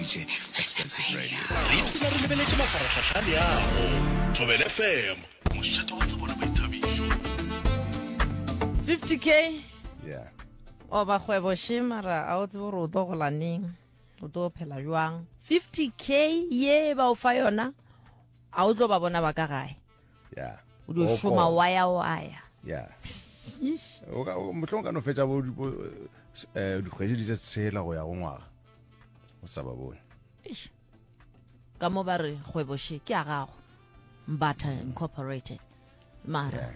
DJ Expensive Radio. Ripsi la re lebeletse mafaratlhatlha yago Thobela FM mošetho wa tsebona baithabišo 50k Yeah. o ba kgwebo shimara a o tsebo re o to go laneng o to phela jwang 50k ye ba o fa yona a o tlo ba bona ba ka gae Yeah. o di shoma waya Yeah. O motlong ka no fetsa bo dikgwedi di tse tshela go ya go ngwaga. O sa ba bone. Eish. Ka mo ba re kgwebo she ke a gago Mbatha Incorporated mara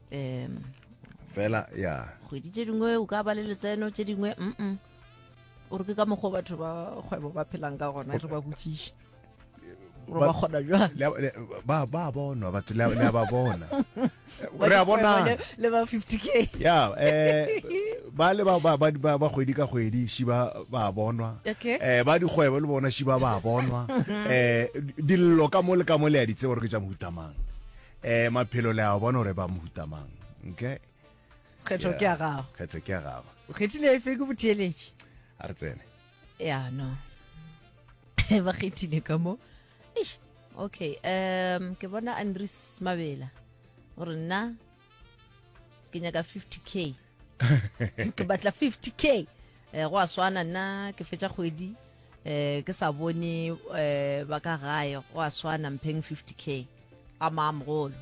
Fela yeah. kgwedi tše dingwe o ka ba le letseno tše dingwe o re ke ka mokgwa batho ba kgwebo ba phelang ka gona re ba botšiše re ba kgona jwang Ba bona batho le ba bona. Re a bona le ba 50k yeah ba le ba kgwedi ka kgwedi shiba ba bonwa Okay. ba di kgwebo le bona shiba ba bonwa dillo ka mo le a ditse gore ke tša mohutamang maphelo le a bona gore ba mohutamang okay kgetho ke a gago kgetho ke a gago o kgethile efe ke botheeletše a re tsene ya no ba kgethile ka mo Eish, okay ke bona Andries Mabela gore nna ke nyaka 50k ke batla 50k go a swana nna ke fetša kgwedi ke sa bone ba ka gae go a swana mpheng 50k a maamogolo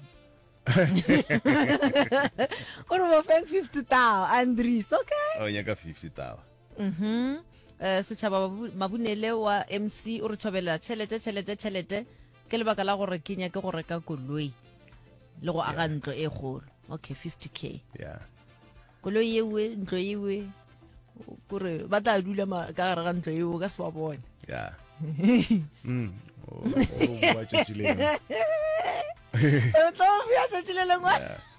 gore mo feng 50,000 Andries okay o nyaka 50,000 setšhaba mabunele wa MC o re thobela tšhelete ke lebaka la gore ke nyake go reka koloi le go aga ntlo e kgolo okay 50k yeah koloi yewe ntlo yewe kore ba tla dula ka gare ga ntlo yewe ka se ba bone yeah o wa tšetšileng o tlo bia tšatši le lengwe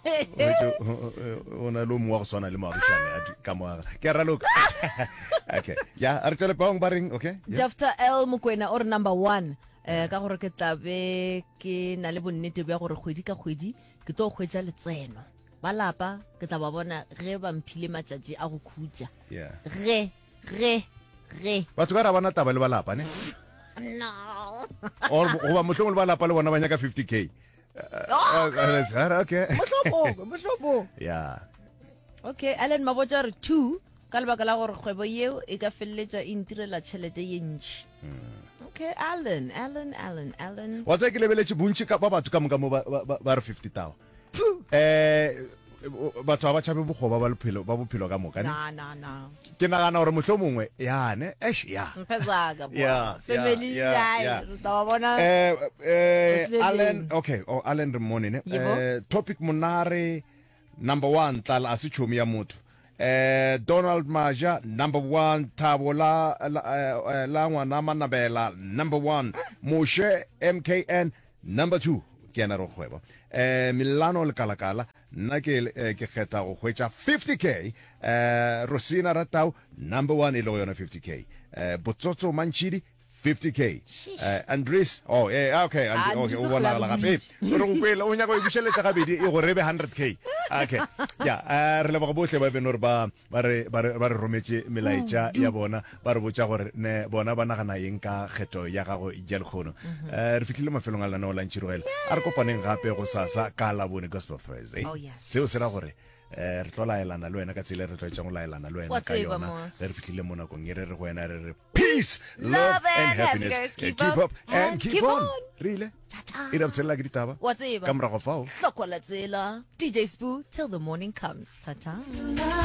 o na lo mo wa go swana le marushane ka moaga ke a raloka okay ya a re tswele paong ba reng okay Jafta L Mokwena o re number 1 ka gore ke tlabe ke na le bonnete bja gore kgwedi ka kgwedi ke tlo kgwetša letseno ba lapa ke tla ba bona ge ba mphile matšatši a go khutša yeah ge batho ka ra bona taba le ba lapa ne no or go ba mohlomong le ba lapa le bona ba nyaka 50k okay mohlomong yeah okay Allen Mabotja re 2 ka lebaka la gore kgwebo yeo e ka feleletša e ntirela tšhelete ye ntši okay Allen wa tsa ke lebeletse bontši ka ba batho ka moka mo ba re 50,000 batho ba tšhabe bokgoba ba bophelo ka moka ne na ke nagana gore mohlho mongwe yane ya mphezaka Yeah, family yeah. re tla ba bona Allen okay Allen Remoni ne topic monare number 1 tlala a se chomi ya motho Donald Maja number 1 Thabo la ngwana Manabela number 1 Moshe MKN number 2 ke na ro kgwebo Milano le kalakala nna ke kgetha go hwetša 50k Rosina Ratau number 1 ile go yona 50k Botsotso Manchidi 50k Andries okay okay o bona la gape re go pela o nyaka go ibusheletša gabedi e go rebe 100k okay yeah re le ba bohle ba benor ba re rometse melaetša ya bona ba re botša gore ne bona ba nagana eng ka kgetho ya gago ja lekgono re fitlhile mafelong a lana o lantšhirogela a re kopaneng gape go sasa ka la bone gospel phrase seo se ra gore re tlo laelana le wena ka tsela re tloetšang go laelana le wena ka yona re fitlhile mo nakong e re re go wena re re peace love and happiness keep up and keep on rile e ra tsela ke ditaba wa tseba ka morago fao hlokola tsela DJ Spoo till the morning comes ta